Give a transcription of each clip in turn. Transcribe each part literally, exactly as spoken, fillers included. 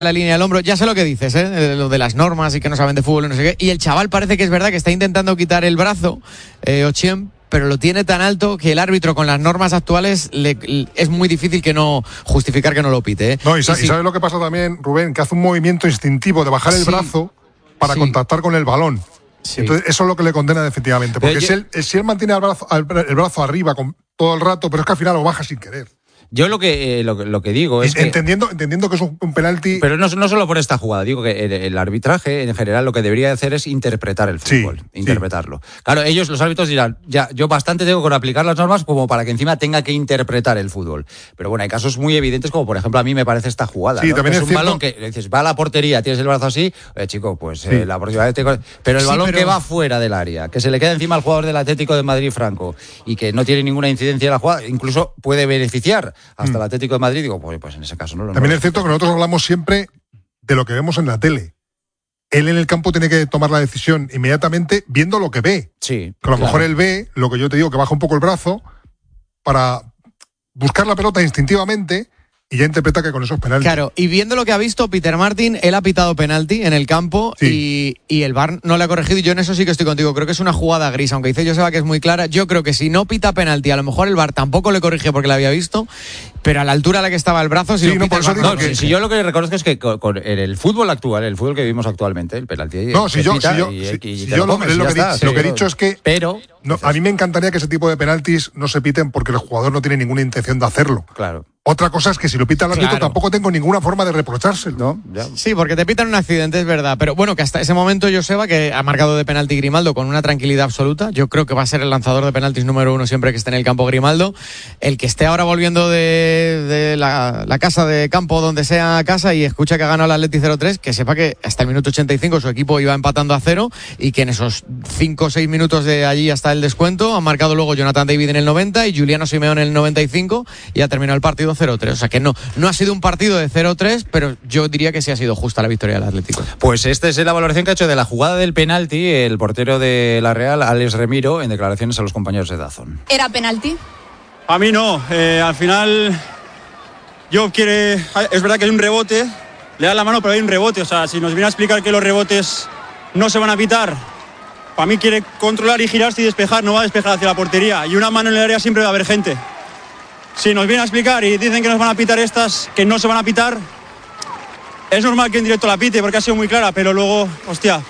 la línea del hombro, ya sé lo que dices, ¿eh? Lo de las normas y que no saben de fútbol y no sé qué, y el chaval parece que es verdad que está intentando quitar el brazo, eh, Ochiem, pero lo tiene tan alto que el árbitro con las normas actuales le, le, es muy difícil que no justificar que no lo pite, ¿eh? No, y, sa- y, y si, sabes lo que pasa también, Rubén, que hace un movimiento instintivo de bajar el sí, brazo para sí. contactar con el balón. Sí. Entonces eso es lo que le condena definitivamente, porque Pero si él, si él mantiene el brazo, el brazo arriba con, todo el rato, pero es que al final lo baja sin querer. Yo lo que, eh, lo, lo que digo es entendiendo, que... Entendiendo que es un, un penalti... Pero no, no solo por esta jugada, digo que el, el arbitraje en general lo que debería hacer es interpretar el fútbol, sí, interpretarlo. Sí. Claro, ellos, los árbitros dirán, ya, yo bastante tengo con aplicar las normas como para que encima tenga que interpretar el fútbol. Pero bueno, hay casos muy evidentes como por ejemplo a mí me parece esta jugada. Sí, ¿no? también es, es un cierto... balón que dices, va a la portería, tienes el brazo así, eh, chico, pues sí. eh, la próxima vez te... Pero el sí, balón pero... que va fuera del área, que se le queda encima al jugador del Atlético de Madrid, Franco, y que no tiene ninguna incidencia en la jugada, incluso puede beneficiar hasta mm. el Atlético de Madrid, digo, pues, pues en ese caso no lo... También no es cierto que nosotros hablamos siempre de lo que vemos en la tele. Él en el campo tiene que tomar la decisión inmediatamente viendo lo que ve. Sí. Que a lo claro. mejor él ve, lo que yo te digo, que baja un poco el brazo para buscar la pelota instintivamente y ya interpreta que con esos penaltis. Claro, y viendo lo que ha visto Peter Martin, él ha pitado penalti en el campo sí. y, y el V A R no le ha corregido, y yo en eso sí que estoy contigo, creo que es una jugada gris, aunque dice Joseba que es muy clara, yo creo que si no pita penalti, a lo mejor el V A R tampoco le corrige porque la había visto, pero a la altura a la que estaba el brazo, si sí, lo no, pita por eso el no, que, si, si yo lo que reconozco es que con, con el fútbol actual, el fútbol que vivimos actualmente, el penalti no, si yo, si yo, y, si, y, y si yo lo, comes, lo, que, está, di, sí, lo que he dicho es que pero no, a mí me encantaría que ese tipo de penaltis no se piten porque el jugador no tiene ninguna intención de hacerlo. Claro. Otra cosa es que si lo pita el árbitro claro. tampoco tengo ninguna forma de reprochárselo. No, ya. Sí, porque te pitan un accidente, es verdad. Pero bueno, que hasta ese momento Joseba, que ha marcado de penalti Grimaldo con una tranquilidad absoluta, yo creo que va a ser el lanzador de penaltis número uno siempre que esté en el campo Grimaldo. El que esté ahora volviendo de, de la, la casa de campo, donde sea casa, y escucha que ha ganado el Atleti cero tres, que sepa que hasta el minuto ochenta y cinco su equipo iba empatando a cero y que en esos cinco o seis minutos de allí hasta el descuento han marcado luego Jonathan David en el noventa y Juliano Simeón en el noventa y cinco y ha terminado el partido cero tres. O sea que no, no ha sido un partido de cero tres, pero yo diría que sí ha sido justa la victoria del Atlético. Pues esta es la valoración que ha hecho de la jugada del penalti el portero de la Real, Alex Remiro, en declaraciones a los compañeros de DAZN. ¿Era penalti? A mí no, eh, al final yo quiere, es verdad que hay un rebote, le da la mano pero hay un rebote, o sea, si nos viene a explicar que los rebotes no se van a pitar, para mí quiere controlar y girarse y despejar, no va a despejar hacia la portería, y una mano en el área siempre va a haber gente. Si nos viene a explicar y dicen que nos van a pitar estas, que no se van a pitar, es normal que en directo la pite porque ha sido muy clara, pero luego, hostia,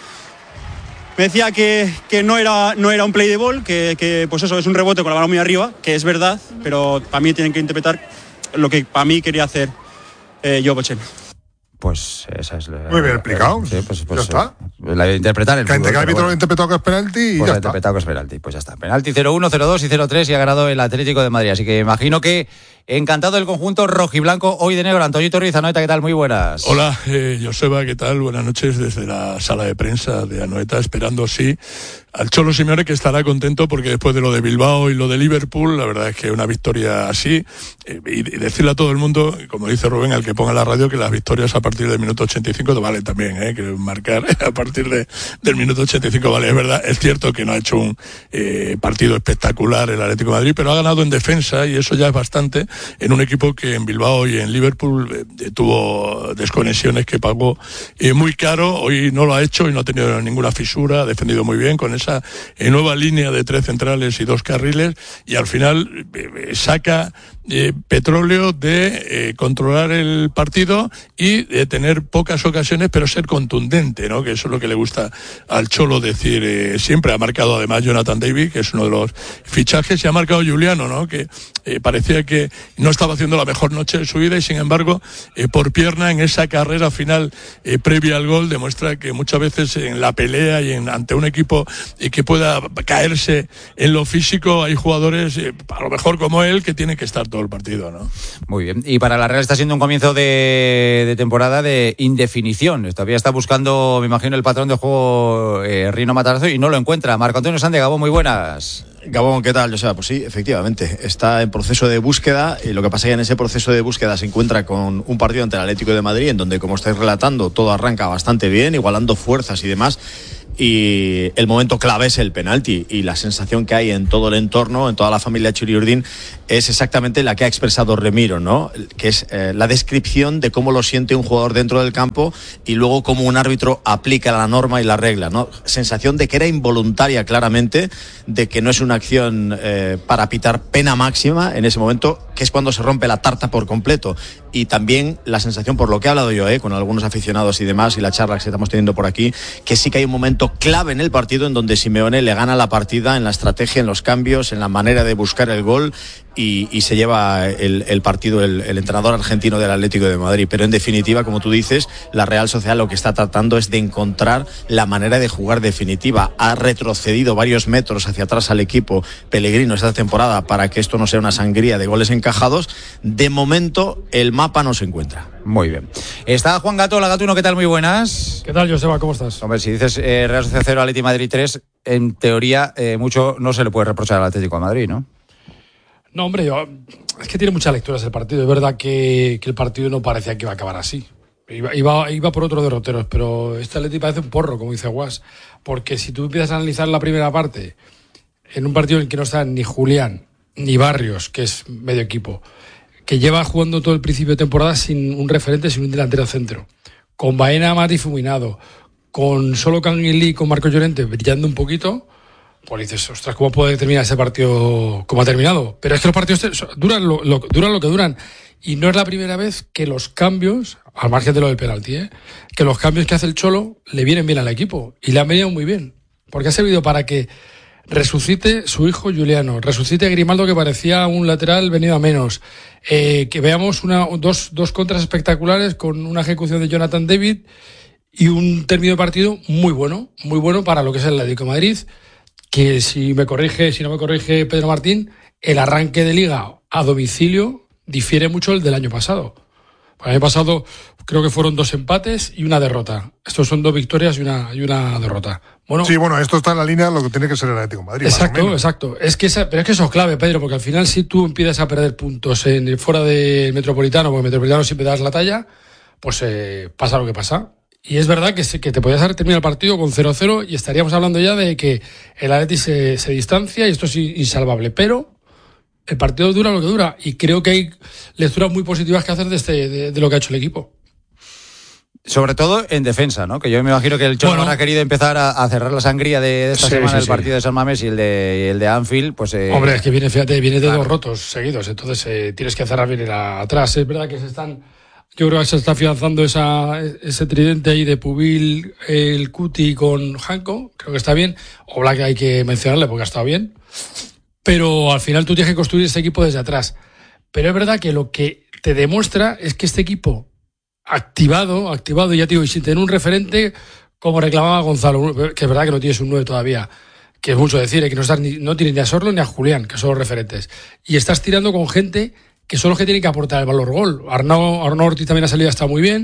me decía que, que no, era, no era un play de ball, que, que pues eso es un rebote con la mano muy arriba, que es verdad, pero para mí tienen que interpretar lo que para mí quería hacer eh, Joe Bochen. Pues esa es la... Muy bien explicado. Sí, pues, pues, ya está. La de interpretar el que fútbol. Que el árbitro lo ha interpretado que es penalti y pues ya ha está. interpretado que es penalti, pues ya está. Penalti cero uno, cero dos y cero tres y ha ganado el Atlético de Madrid. Así que imagino que encantado el conjunto rojiblanco hoy de negro. Antoñito Ruiz, Anoeta, ¿qué tal? Muy buenas. Hola, eh, Joseba, ¿qué tal? Buenas noches desde la sala de prensa de Anoeta, esperando, sí, al Cholo Simeone, que estará contento porque después de lo de Bilbao y lo de Liverpool, la verdad es que una victoria así, eh, y, y decirle a todo el mundo, como dice Rubén, al que ponga la radio, que las victorias a partir del minuto ochenta y cinco te valen también, eh, que marcar a partir de, del minuto ochenta y cinco vale. Es verdad, es cierto que no ha hecho un eh, partido espectacular el Atlético de Madrid, pero ha ganado en defensa y eso ya es bastante en un equipo que en Bilbao y en Liverpool eh, tuvo desconexiones que pagó eh, muy caro. Hoy no lo ha hecho y no ha tenido ninguna fisura, ha defendido muy bien con esa eh, nueva línea de tres centrales y dos carriles y al final eh, saca eh, petróleo de eh, controlar el partido y de tener pocas ocasiones pero ser contundente, ¿no? Que eso es lo que le gusta al Cholo decir eh, siempre. Ha marcado además Jonathan David, que es uno de los fichajes, y ha marcado Juliano, ¿no? Que eh, parecía que no estaba haciendo la mejor noche de su vida y sin embargo eh, por pierna en esa carrera final eh, previa al gol demuestra que muchas veces en la pelea y en, ante un equipo eh, que pueda caerse en lo físico hay jugadores eh, a lo mejor como él que tienen que estar todo el partido, ¿no? Muy bien, y para la Real está siendo un comienzo de, de temporada de indefinición. Todavía está buscando, me imagino, el patrón de juego eh, Rino Matarazzo y no lo encuentra. Marco Antonio Sández, Gabón, muy buenas. Gabón, ¿qué tal? O sea, pues sí, efectivamente, está en proceso de búsqueda y lo que pasa es que en ese proceso de búsqueda se encuentra con un partido ante el Atlético de Madrid en donde, como estáis relatando, todo arranca bastante bien, igualando fuerzas y demás. Y el momento clave es el penalti y la sensación que hay en todo el entorno, en toda la familia Churiurdin, es exactamente la que ha expresado Remiro, ¿no? Que es eh, la descripción de cómo lo siente un jugador dentro del campo y luego cómo un árbitro aplica la norma y la regla, ¿no? Sensación de que era involuntaria claramente, de que no es una acción eh, para pitar pena máxima en ese momento, que es cuando se rompe la tarta por completo. Y también la sensación, por lo que he hablado yo, ¿eh? con algunos aficionados y demás, y la charla que estamos teniendo por aquí, que sí que hay un momento clave en el partido en donde Simeone le gana la partida en la estrategia, en los cambios, en la manera de buscar el gol, y, y se lleva el, el partido el, el entrenador argentino del Atlético de Madrid. Pero en definitiva, como tú dices, la Real Sociedad lo que está tratando es de encontrar la manera de jugar definitiva. Ha retrocedido varios metros hacia atrás al equipo Pellegrino esta temporada para que esto no sea una sangría de goles encajados. De momento el mapa no se encuentra. Muy bien. Está Juan Gato, la Gatuno, ¿qué tal? Muy buenas. ¿Qué tal, Joseba? ¿Cómo estás? Hombre, si dices eh, Real Sociedad cero, Atleti Madrid tres, en teoría eh, mucho no se le puede reprochar al Atlético de Madrid, ¿no? No, hombre, yo, es que tiene muchas lecturas el partido. Es verdad que, que el partido no parecía que iba a acabar así. Iba, iba, iba por otros derroteros, pero este Atleti parece un porro, como dice Guas. Porque si tú empiezas a analizar la primera parte, en un partido en el que no están ni Julián, ni Barrios, que es medio equipo, que lleva jugando todo el principio de temporada sin un referente, sin un delantero centro, con Baena más difuminado, con solo Canguilí y con Marcos Llorente brillando un poquito, pues dices, ostras, ¿cómo puede terminar ese partido como ha terminado? Pero es que los partidos duran lo, lo, duran lo que duran. Y no es la primera vez que los cambios, al margen de lo del penalti, ¿eh? que los cambios que hace el Cholo le vienen bien al equipo. Y le han venido muy bien. Porque ha servido para que resucite su hijo Juliano, resucite Grimaldo, que parecía un lateral venido a menos, eh, que veamos una, dos, dos contras espectaculares con una ejecución de Jonathan David y un término de partido muy bueno, muy bueno para lo que es el Atlético de Madrid, que si me corrige, si no me corrige Pedro Martín, el arranque de Liga a domicilio difiere mucho del del año pasado. El año pasado creo que fueron dos empates y una derrota. Estos son dos victorias y una, y una derrota. Bueno, sí, bueno, esto está en la línea de lo que tiene que ser el Atlético de Madrid. Exacto, exacto. Es que esa, pero es que eso es clave, Pedro, porque al final si tú empiezas a perder puntos en fuera del Metropolitano, porque el Metropolitano siempre das la talla, pues eh, pasa lo que pasa. Y es verdad que, que te podías haber terminado el partido con cero cero y estaríamos hablando ya de que el Atleti se, se distancia y esto es insalvable. Pero el partido dura lo que dura y creo que hay lecturas muy positivas que hacer de, este, de, de lo que ha hecho el equipo. Sobre todo en defensa, ¿no? Que yo me imagino que el Cholo bueno, ha querido empezar a, a cerrar la sangría de, de esta sí, semana, sí, el sí. partido de San Mamés y el de, y el de Anfield, pues... Eh, Hombre, es que viene, fíjate, viene de claro. dos rotos seguidos, entonces eh, tienes que cerrar bien atrás. Es verdad que se están... Yo creo que se está afianzando esa, ese tridente ahí de Pubil, el Cuti con Janko, creo que está bien. Oblak hay que mencionarle porque ha estado bien. Pero al final tú tienes que construir ese equipo desde atrás. Pero es verdad que lo que te demuestra es que este equipo activado, activado, ya te digo, y sin tener un referente, como reclamaba Gonzalo, que es verdad que no tienes un nueve todavía, que es mucho decir, que no, estás ni, no tienes ni a Sorlo ni a Julián, que son los referentes. Y estás tirando con gente que son los que tienen que aportar el valor gol. Arnau, Arnau Ortiz también ha salido, está muy bien.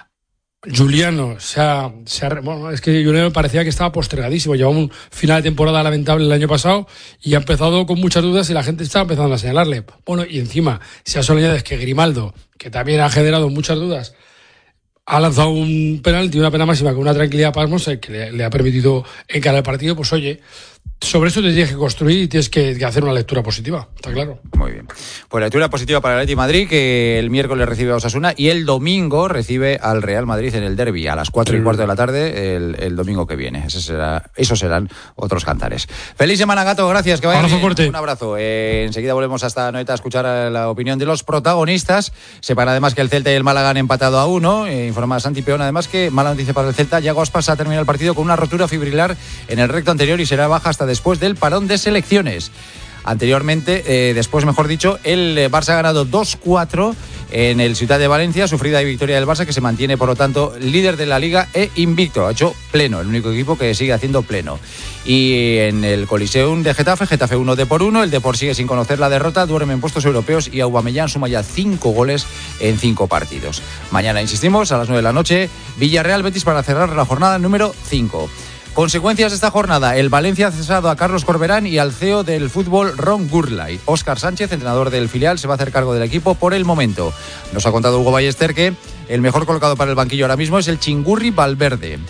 Juliano, o sea, se ha, bueno, es que Juliano parecía que estaba postergadísimo. Llevaba un final de temporada lamentable el año pasado y ha empezado con muchas dudas y la gente está empezando a señalarle. Bueno, y encima, si a eso le añades que Grimaldo, que también ha generado muchas dudas, ha lanzado un penalti, una pena máxima con una tranquilidad pasmosa que le, le ha permitido encarar el partido, pues oye, sobre eso te tienes que construir y tienes que, que hacer una lectura positiva, está claro. Muy bien. Pues lectura positiva para el Atleti Madrid, que el miércoles recibe a Osasuna y el domingo recibe al Real Madrid en el derbi a las cuatro y cuarto de la tarde el, el domingo que viene. Ese será, esos serán otros cantares. Feliz semana, Gato, gracias. Que vaya abrazo bien. Fuerte. Un abrazo. Eh, enseguida volvemos hasta Noeta a escuchar la opinión de los protagonistas. Sepan además que el Celta y el Málaga han empatado a uno. Eh, informa Santi Peón además que mala noticia para el Celta. Yago Aspas ha terminado el partido con una rotura fibrilar en el recto anterior y será baja hasta después del parón de selecciones. Anteriormente, eh, después mejor dicho, el Barça ha ganado dos cuatro en el Ciutat de Valencia, sufrida victoria del Barça, que se mantiene por lo tanto líder de la Liga e invicto. Ha hecho pleno, el único equipo que sigue haciendo pleno. Y en el Coliseum de Getafe, Getafe uno de por uno, el Depor sigue sin conocer la derrota, duerme en puestos europeos y Aubameyang suma ya cinco goles en cinco partidos. Mañana, insistimos, a las nueve de la noche, Villarreal Betis para cerrar la jornada número cinco. Consecuencias de esta jornada: el Valencia ha cesado a Carlos Corberán y al C E O del fútbol, Ron Gurlay. Óscar Sánchez, entrenador del filial, se va a hacer cargo del equipo por el momento. Nos ha contado Hugo Ballester que el mejor colocado para el banquillo ahora mismo es el Chingurri Valverde.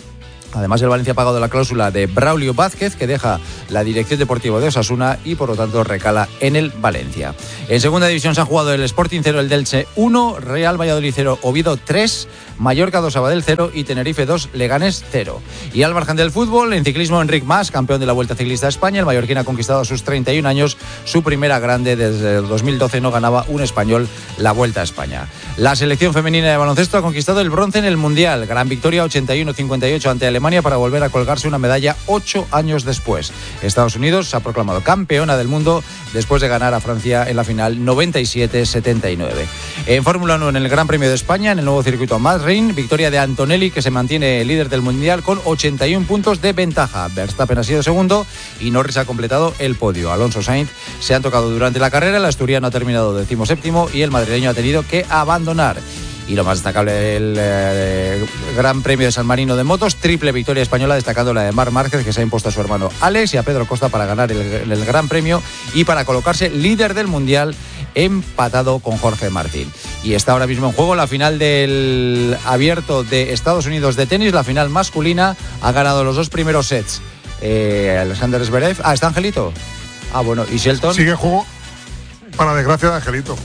Además, el Valencia ha pagado la cláusula de Braulio Vázquez, que deja la dirección deportiva de Osasuna y, por lo tanto, recala en el Valencia. En segunda división se ha jugado el Sporting cero, el Delche uno, Real Valladolid cero, Oviedo tres, Mallorca dos, Sabadell cero y Tenerife dos, Leganés cero. Y al margen del fútbol, en ciclismo, Enric Mas, campeón de la Vuelta Ciclista a España. El mallorquín ha conquistado a sus treinta y un años su primera grande. Desde el dos mil doce no ganaba un español la Vuelta a España. La selección femenina de baloncesto ha conquistado el bronce en el Mundial. Gran victoria ochenta y uno a cincuenta y ocho ante Alemania para volver a colgarse una medalla ocho años después. Estados Unidos se ha proclamado campeona del mundo después de ganar a Francia en la final noventa y siete a setenta y nueve. En Fórmula uno, en el Gran Premio de España, en el nuevo circuito Madrid, victoria de Antonelli, que se mantiene líder del Mundial con ochenta y uno puntos de ventaja. Verstappen ha sido segundo y Norris ha completado el podio. Alonso Sainz se han tocado durante la carrera, el asturiano ha terminado decimoséptimo y el madrileño ha tenido que abandonar. Y lo más destacable, el eh, Gran Premio de San Marino de motos, triple victoria española, destacando la de Marc Márquez, que se ha impuesto a su hermano Alex y a Pedro Costa para ganar el, el Gran Premio y para colocarse líder del Mundial, empatado con Jorge Martín. Y está ahora mismo en juego la final del Abierto de Estados Unidos de tenis, la final masculina. Ha ganado los dos primeros sets eh, Alexander Zverev. Ah, ¿está Angelito? Ah, bueno, ¿y Shelton? Sigue en juego, para desgracia de Angelito.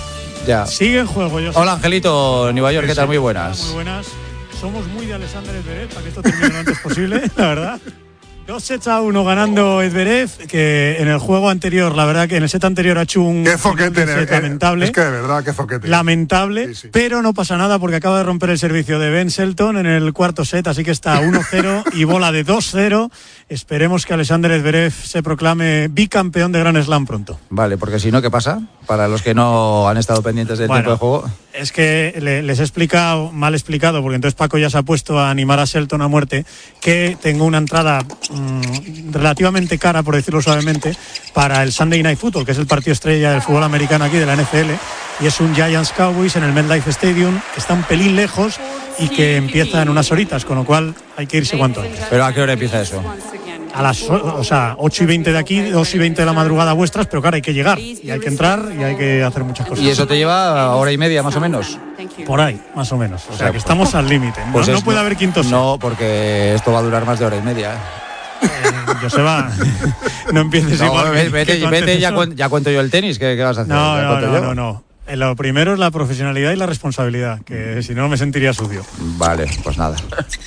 Ya. Sigue en juego. Yo Hola, Angelito, Nueva York, ¿qué tal? Muy buenas. Muy buenas. Somos muy de Alexander Zverev, para que esto termine lo antes posible, la verdad. Dos sets a uno ganando Zverev, que en el juego anterior, la verdad que en el set anterior ha hecho un qué zoquete, set lamentable. Es que de verdad, qué zoquete. Lamentable, sí, sí. Pero no pasa nada porque acaba de romper el servicio de Ben Shelton en el cuarto set, así que está uno cero y bola de dos cero. Esperemos que Alexander Zverev se proclame bicampeón de Grand Slam pronto. Vale, porque si no, ¿qué pasa? Para los que no han estado pendientes del bueno, tiempo de juego. Es que le, les he explicado, mal explicado, porque entonces Paco ya se ha puesto a animar a Shelton a muerte, que tengo una entrada mmm, relativamente cara, por decirlo suavemente, para el Sunday Night Football, que es el partido estrella del fútbol americano aquí de la N F L, y es un Giants Cowboys en el MetLife Stadium, que está un pelín lejos y que empieza en unas horitas, con lo cual hay que irse cuanto antes. ¿Pero a qué hora empieza eso? A las, o sea, ocho y veinte de aquí, dos y veinte de la madrugada vuestras, pero claro, hay que llegar y hay que entrar y hay que hacer muchas cosas. ¿Y eso te lleva a hora y media más o menos? Por ahí, más o menos. O, o sea, sea, que pues, estamos al límite. Pues no, es, no puede no, haber quinto set. No, porque esto va a durar más de hora y media. Eh, Joseba, no empieces no, igual. Vete, que, que vete ya, cuento, ya cuento yo el tenis. ¿Qué, qué vas a hacer? No, no, no, no, no. Lo primero es la profesionalidad y la responsabilidad, que si no me sentiría sucio. Vale, pues nada.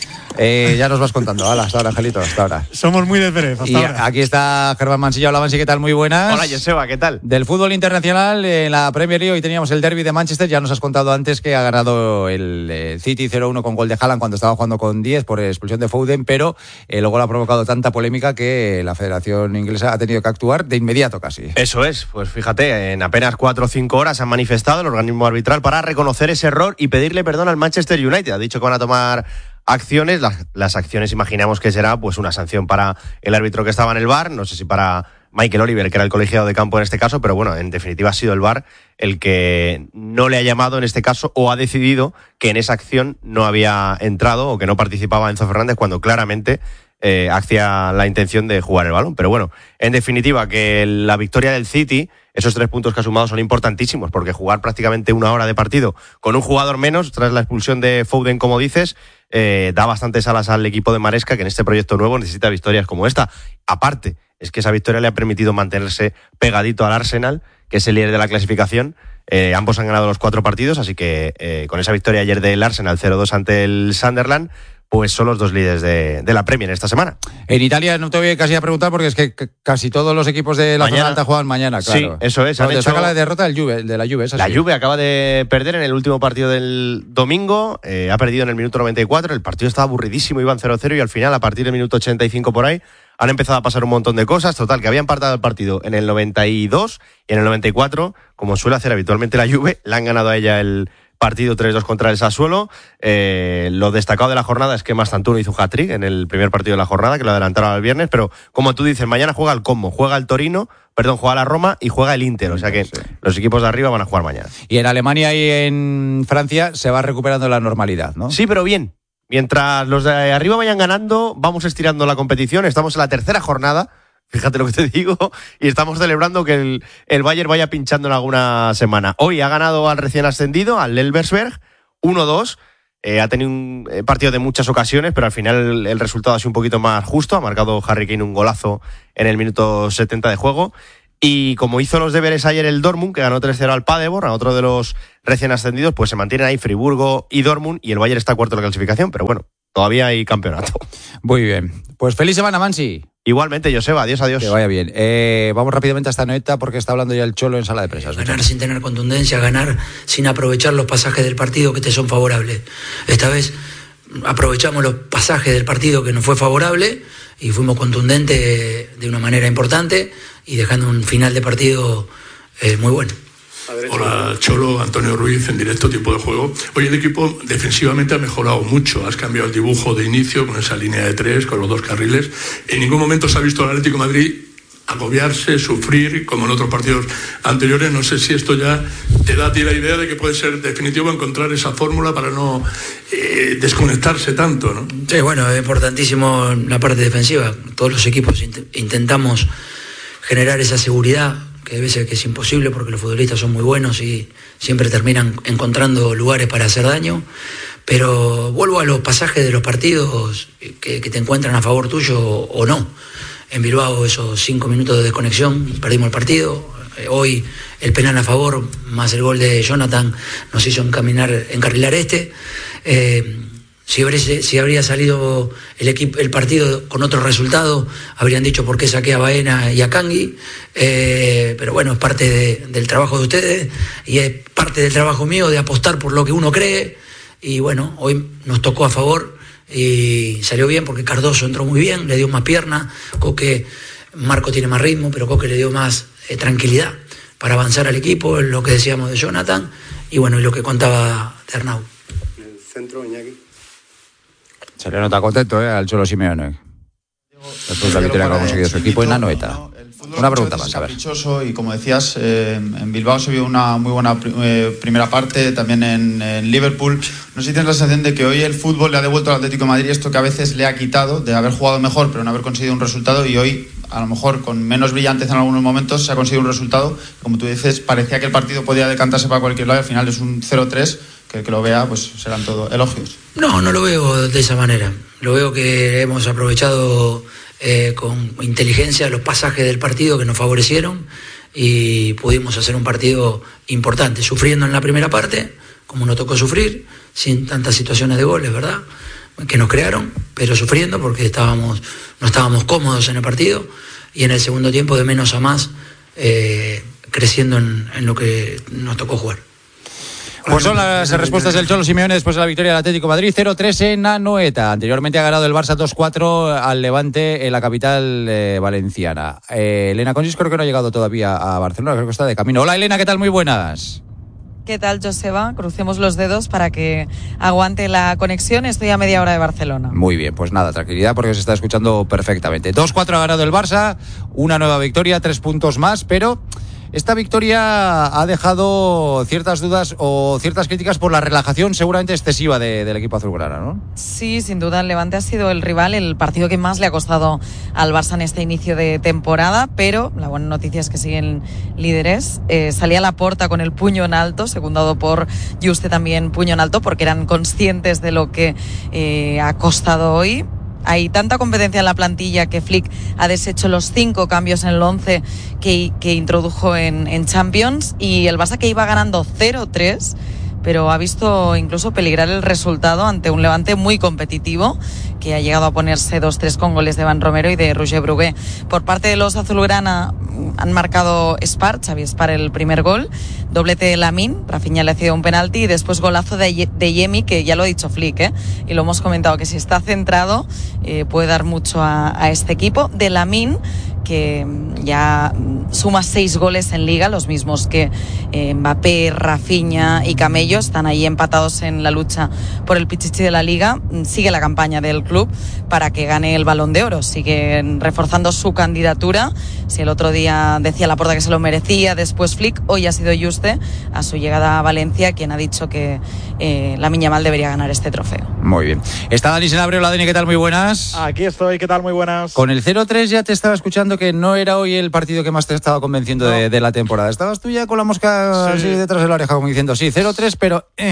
Eh, ya nos vas contando. Hala, hasta ahora, Angelito, hasta ahora. Somos muy de Pérez, hasta y ahora. Aquí está Germán Mansilla. Hola, Mansi, ¿qué tal? Muy buenas. Hola, Joseba, ¿qué tal? Del fútbol internacional, en la Premier League hoy teníamos el derbi de Manchester. Ya nos has contado antes que ha ganado el eh, City cero uno con gol de Haaland cuando estaba jugando con diez por expulsión de Foden, pero el gol ha provocado tanta polémica que la Federación Inglesa ha tenido que actuar de inmediato casi. Eso es, pues fíjate, en apenas cuatro o cinco horas han manifestado el organismo arbitral para reconocer ese error y pedirle perdón al Manchester United. Ha dicho que van a tomar acciones, las, las acciones imaginamos que será pues una sanción para el árbitro que estaba en el V A R, no sé si para Michael Oliver, que era el colegiado de campo en este caso, pero bueno, en definitiva ha sido el V A R el que no le ha llamado en este caso o ha decidido que en esa acción no había entrado o que no participaba Enzo Fernández cuando claramente eh, hacía la intención de jugar el balón. Pero bueno, en definitiva que la victoria del City, esos tres puntos que ha sumado son importantísimos, porque jugar prácticamente una hora de partido con un jugador menos tras la expulsión de Foden, como dices, eh, da bastantes alas al equipo de Maresca, que en este proyecto nuevo necesita victorias como esta. Aparte, es que esa victoria le ha permitido mantenerse pegadito al Arsenal, que es el líder de la clasificación. Eh, ambos han ganado los cuatro partidos, así que eh, con esa victoria ayer del Arsenal cero dos ante el Sunderland, pues son los dos líderes de, de la Premier esta semana. En Italia no te voy casi a preguntar porque es que casi todos los equipos de la mañana, zona alta juegan mañana, claro. Sí, eso es. No, te hecho... saca la derrota del Juve, de la Juve. La sí. Juve acaba de perder en el último partido del domingo, eh, ha perdido en el minuto noventa y cuatro, el partido estaba aburridísimo, iban cero cero y al final, a partir del minuto ochenta y cinco por ahí, han empezado a pasar un montón de cosas. Total, que habían empatado el partido en el noventa y dos y en el noventa y cuatro, como suele hacer habitualmente la Juve, le han ganado a ella el partido tres dos contra el Sassuolo. Eh, lo destacado de la jornada es que Mastantuono hizo un hat-trick en el primer partido de la jornada, que lo adelantaron al viernes, pero como tú dices, mañana juega el Como, juega el Torino, perdón, juega la Roma y juega el Inter, o sea que sí, los equipos de arriba van a jugar mañana. Y en Alemania y en Francia se va recuperando la normalidad, ¿no? Sí, pero bien. Mientras los de arriba vayan ganando, vamos estirando la competición, estamos en la tercera jornada, fíjate lo que te digo, y estamos celebrando que el, el Bayern vaya pinchando en alguna semana. Hoy ha ganado al recién ascendido, al Elversberg, uno dos. Eh, ha tenido un eh, partido de muchas ocasiones, pero al final el, el resultado ha sido un poquito más justo. Ha marcado Harry Kane un golazo en el minuto setenta de juego. Y como hizo los deberes ayer el Dortmund, que ganó tres cero al Paderborn, a otro de los recién ascendidos, pues se mantienen ahí Friburgo y Dortmund, y el Bayern está cuarto en la clasificación, pero bueno, todavía hay campeonato. Muy bien. Pues feliz semana, Mansi. Igualmente, Joseba, adiós, adiós. Que vaya bien. Eh, vamos rápidamente a esta noeta porque está hablando ya el Cholo en sala de prensa. Ganar sin tener contundencia, ganar sin aprovechar los pasajes del partido que te son favorables. Esta vez aprovechamos los pasajes del partido que nos fue favorable y fuimos contundentes de una manera importante y dejando un final de partido eh, muy bueno. Hola Cholo, Antonio Ruiz, en directo, tiempo de juego. Hoy el equipo defensivamente ha mejorado mucho. Has cambiado el dibujo de inicio con esa línea de tres, con los dos carriles. En ningún momento se ha visto al Atlético de Madrid agobiarse, sufrir, como en otros partidos anteriores. No sé si esto ya te da a ti la idea de que puede ser definitivo encontrar esa fórmula para no eh, desconectarse tanto, ¿no? Sí, bueno, es importantísimo la parte defensiva. Todos los equipos int- intentamos generar esa seguridad, que a veces que es imposible porque los futbolistas son muy buenos y siempre terminan encontrando lugares para hacer daño. Pero vuelvo a los pasajes de los partidos que, que te encuentran a favor tuyo o no. En Bilbao esos cinco minutos de desconexión, perdimos el partido. Hoy el penal a favor, más el gol de Jonathan, nos hizo encaminar, encarrilar este. Eh, si, habría, si habría salido el, equipo, el partido con otro resultado, habrían dicho por qué saqué a Baena y a Kangui. Eh, pero bueno, es parte de, del trabajo de ustedes y es parte del trabajo mío de apostar por lo que uno cree. Y bueno, hoy nos tocó a favor y salió bien porque Cardoso entró muy bien, le dio más pierna, Coque, Marco tiene más ritmo, pero Coque le dio más eh, tranquilidad para avanzar al equipo, lo que decíamos de Jonathan y bueno, y lo que contaba Ternau. En el centro, Iñaki. Se le nota contento, ¿eh? Al Cholo Simeone. Después de la victoria que ha conseguido su equipo en la noeta. Una pregunta más, a ver. Y como decías, eh, en Bilbao se vio una muy buena eh, primera parte, también en, en Liverpool. No sé si tienes la sensación de que hoy el fútbol le ha devuelto al Atlético de Madrid esto que a veces le ha quitado, de haber jugado mejor pero no haber conseguido un resultado, y hoy, a lo mejor con menos brillantez en algunos momentos, se ha conseguido un resultado. Como tú dices, parecía que el partido podía decantarse para cualquier lado y al final es un cero tres, que el que lo vea pues serán todo elogios. No, no lo veo de esa manera. Lo veo que hemos aprovechado eh, con inteligencia los pasajes del partido que nos favorecieron y pudimos hacer un partido importante, sufriendo en la primera parte, como nos tocó sufrir, sin tantas situaciones de goles, ¿verdad?, que nos crearon, pero sufriendo porque estábamos, no estábamos cómodos en el partido, y en el segundo tiempo de menos a más, eh, creciendo en, en lo que nos tocó jugar. Pues son las respuestas del Cholo Simeone después de la victoria del Atlético de Madrid cero tres en Anoeta. Anteriormente ha ganado el Barça dos cuatro al Levante en la capital eh, valenciana. Eh, Elena Consis creo que no ha llegado todavía a Barcelona, creo que está de camino. Hola Elena, ¿qué tal? Muy buenas. ¿Qué tal, Joseba? Crucemos los dedos para que aguante la conexión. Estoy a media hora de Barcelona. Muy bien, pues nada, tranquilidad porque se está escuchando perfectamente. dos cuatro ha ganado el Barça, una nueva victoria, tres puntos más, pero esta victoria ha dejado ciertas dudas o ciertas críticas por la relajación seguramente excesiva de, del equipo azulgrana, ¿no? Sí, sin duda el Levante ha sido el rival, el partido que más le ha costado al Barça en este inicio de temporada, pero la buena noticia es que siguen líderes. Eh, salía Laporta con el puño en alto, secundado por Juste también puño en alto, porque eran conscientes de lo que eh, ha costado hoy. Hay tanta competencia en la plantilla que Flick ha deshecho los cinco cambios en el once que, que introdujo en, en Champions, y el Barça que iba ganando cero tres, pero ha visto incluso peligrar el resultado ante un Levante muy competitivo que ha llegado a ponerse dos tres con goles de Van Romero y de Roger Brugué. Por parte de los azulgrana han marcado Spar, Xavi Spar el primer gol, doblete de Lamine, Rafinha le ha cedido un penalti y después golazo de, de Yemi, que ya lo ha dicho Flick, ¿eh? Y lo hemos comentado, que si está centrado eh, puede dar mucho a, a este equipo. De Lamine, que ya suma seis goles en Liga, los mismos que eh, Mbappé, Rafinha y Camello, están ahí empatados en la lucha por el pichichi de la Liga. Sigue la campaña del club para que gane el Balón de Oro, sigue reforzando su candidatura. Si el otro día decía Laporta que se lo merecía, después Flick, hoy ha sido Juste, a su llegada a Valencia, quien ha dicho que eh, Lamine Yamal debería ganar este trofeo. Muy bien. Está Dani Senabre. Hola Dani, ¿qué tal? Muy buenas. Aquí estoy, ¿qué tal? Muy buenas. Con el cero tres ya te estaba escuchando que no era hoy el partido que más te estaba convenciendo no. de, de la temporada. Estabas tú ya con la mosca sí. así detrás de la oreja, como diciendo, sí, cero tres, pero... Eh.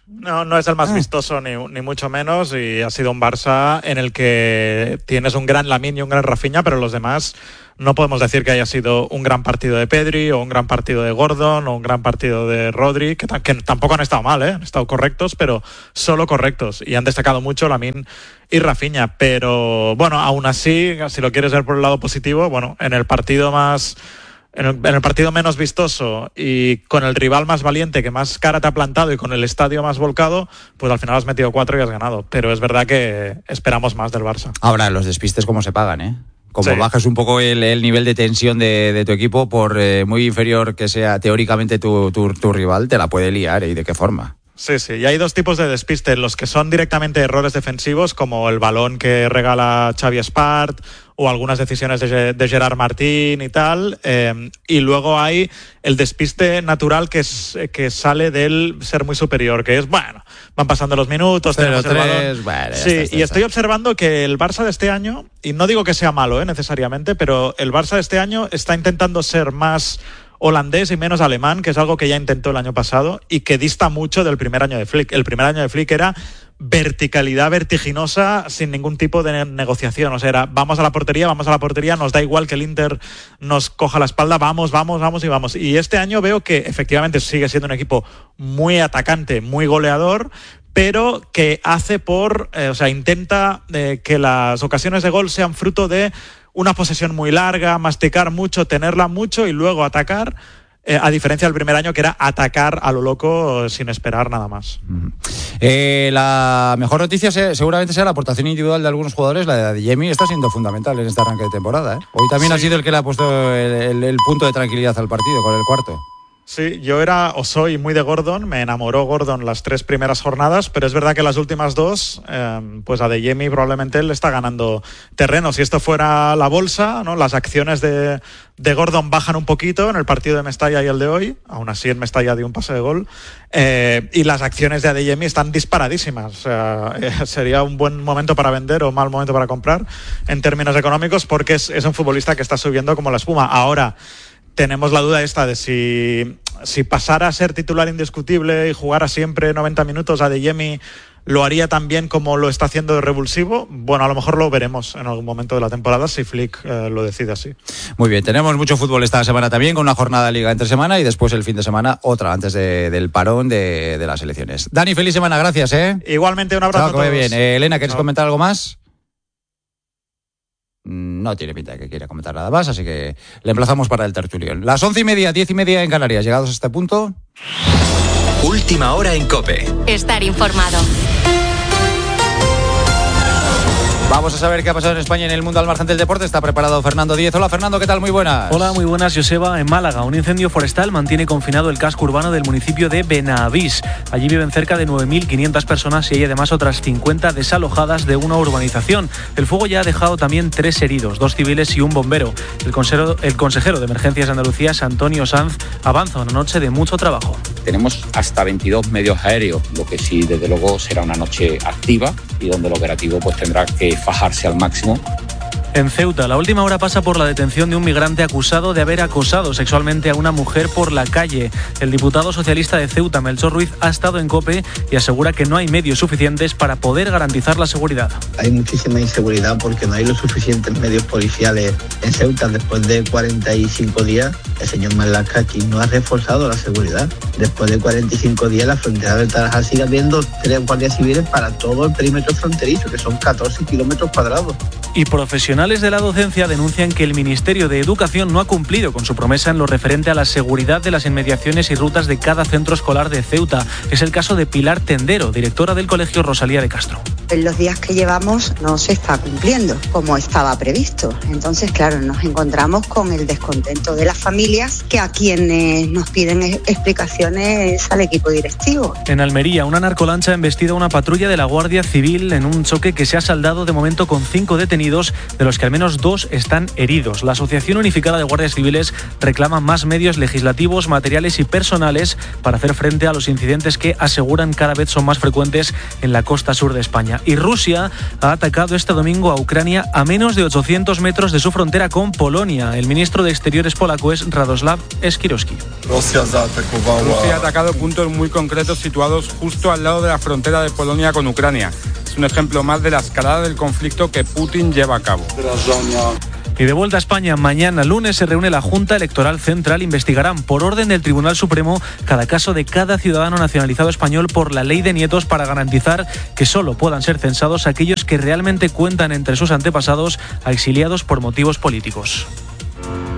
No, no es el más vistoso ni, ni mucho menos, y ha sido un Barça en el que tienes un gran Lamine y un gran Rafinha, pero los demás no podemos decir que haya sido un gran partido de Pedri o un gran partido de Gordon o un gran partido de Rodri, que, que tampoco han estado mal, ¿eh? Han estado correctos, pero solo correctos, y han destacado mucho Lamine y Rafinha. Pero bueno, aún así, si lo quieres ver por el lado positivo, bueno, en el partido más... En el, en el partido menos vistoso y con el rival más valiente que más cara te ha plantado y con el estadio más volcado, pues al final has metido cuatro y has ganado. Pero es verdad que esperamos más del Barça. Ahora, los despistes cómo se pagan, ¿eh? Como Sí. bajas un poco el, el nivel de tensión de, de tu equipo, por eh, muy inferior que sea teóricamente tu, tu, tu rival, te la puede liar, ¿eh? ¿Y de qué forma? Sí, sí, y hay dos tipos de despiste, los que son directamente errores defensivos, como el balón que regala Xavi Espart o algunas decisiones de, de Gerard Martín y tal, eh, y luego hay el despiste natural que, es, que sale del ser muy superior, que es, bueno, van pasando los minutos, Cero, tenemos el tres, balón. bueno, ya sí, está, ya y está. estoy observando que el Barça de este año, y no digo que sea malo eh, necesariamente, pero el Barça de este año está intentando ser más holandés y menos alemán, que es algo que ya intentó el año pasado y que dista mucho del primer año de Flick. El primer año de Flick era verticalidad vertiginosa sin ningún tipo de ne- negociación. O sea, era vamos a la portería, vamos a la portería, nos da igual que el Inter nos coja la espalda, vamos, vamos, vamos y vamos. Y este año veo que efectivamente sigue siendo un equipo muy atacante, muy goleador, pero que hace por, eh, o sea, intenta eh, que las ocasiones de gol sean fruto de una posesión muy larga, masticar mucho, tenerla mucho y luego atacar, eh, a diferencia del primer año que era atacar a lo loco sin esperar nada más. Eh, la mejor noticia se, seguramente sea la aportación individual de algunos jugadores. La de Adeyemi está siendo fundamental en este arranque de temporada, ¿eh? Hoy también Sí. ha sido el que le ha puesto el, el, el punto de tranquilidad al partido con el cuarto. Sí, yo era o soy muy de Gordon, me enamoró Gordon las tres primeras jornadas, pero es verdad que las últimas dos, eh, pues Adeyemi probablemente le está ganando terreno. Si esto fuera la bolsa, ¿no? Las acciones de, de Gordon bajan un poquito en el partido de Mestalla y el de hoy, aún así en Mestalla dio un pase de gol, eh, y las acciones de Adeyemi están disparadísimas. O sea, eh, sería un buen momento para vender o mal momento para comprar en términos económicos, porque es, es un futbolista que está subiendo como la espuma. Ahora, tenemos la duda esta de si, si pasara a ser titular indiscutible y jugara siempre noventa minutos, Adeyemi lo haría tan bien como lo está haciendo de revulsivo. Bueno, a lo mejor lo veremos en algún momento de la temporada si Flick eh, lo decide así. Muy bien, tenemos mucho fútbol esta semana también, con una jornada de liga entre semana y después el fin de semana otra antes de, del parón de, de las elecciones. Dani, feliz semana, gracias, ¿eh? Igualmente, un abrazo. Chao, que a vaya todos. bien. Eh, Elena, ¿quieres Chao. comentar algo más? No tiene pinta de que quiera comentar nada más, así que le emplazamos para el tertulión. Las once y media, diez y media en Canarias. Llegados a este punto. Última hora en COPE. Estar informado. Vamos a saber qué ha pasado en España y en el mundo al margen del deporte. Está preparado Fernando Díez. Hola, Fernando, ¿qué tal? Muy buenas. Hola, muy buenas, Joseba. En Málaga, un incendio forestal mantiene confinado el casco urbano del municipio de Benavís. Allí viven cerca de nueve mil quinientas personas y hay además otras cincuenta desalojadas de una urbanización. El fuego ya ha dejado también tres heridos, dos civiles y un bombero. El consejero, el consejero de Emergencias de Andalucía, Antonio Sanz, avanza una noche de mucho trabajo. Tenemos hasta veintidós medios aéreos, lo que sí, desde luego, será una noche activa y donde el operativo pues tendrá que fajarse al máximo. En Ceuta, la última hora pasa por la detención de un migrante acusado de haber acosado sexualmente a una mujer por la calle. El diputado socialista de Ceuta, Melchor Ruiz, ha estado en COPE y asegura que no hay medios suficientes para poder garantizar la seguridad. Hay muchísima inseguridad porque no hay los suficientes medios policiales en Ceuta. Después de cuarenta y cinco días, el señor Malacaki no ha reforzado la seguridad. Después de cuarenta y cinco días, la frontera del Tarajal sigue habiendo tres guardias civiles para todo el perímetro fronterizo, que son catorce kilómetros cuadrados. Y profesionales de la docencia denuncian que el Ministerio de Educación no ha cumplido con su promesa en lo referente a la seguridad de las inmediaciones y rutas de cada centro escolar de Ceuta. Es el caso de Pilar Tendero, directora del Colegio Rosalía de Castro. En los días que llevamos no se está cumpliendo como estaba previsto. Entonces, claro, nos encontramos con el descontento de las familias, que a quienes nos piden explicaciones es al equipo directivo. En Almería, una narcolancha ha embestido a una patrulla de la Guardia Civil en un choque que se ha saldado de momento con cinco detenidos, de los que al menos dos están heridos. La Asociación Unificada de Guardias Civiles reclama más medios legislativos, materiales y personales para hacer frente a los incidentes que aseguran cada vez son más frecuentes en la costa sur de España. Ucrania. Y Rusia ha atacado este domingo a Ucrania a menos de ochocientos metros de su frontera con Polonia. El ministro de Exteriores polaco es Radoslav Skiroski. Rusia ha atacado puntos muy concretos situados justo al lado de la frontera de Polonia con Ucrania. Es un ejemplo más de la escalada del conflicto que Putin lleva a cabo. Y de vuelta a España, mañana lunes se reúne la Junta Electoral Central. Investigarán por orden del Tribunal Supremo cada caso de cada ciudadano nacionalizado español por la ley de nietos para garantizar que solo puedan ser censados aquellos que realmente cuentan entre sus antepasados a exiliados por motivos políticos.